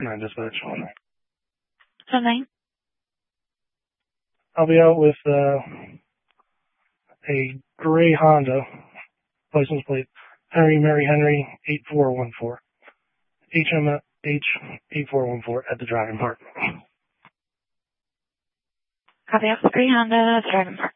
9 dispatch. So 9? I'll be out with a gray Honda, license plate, Henry Mary Henry 8414. HMH 8414 at the driving park. Copy off the gray Honda, driving park.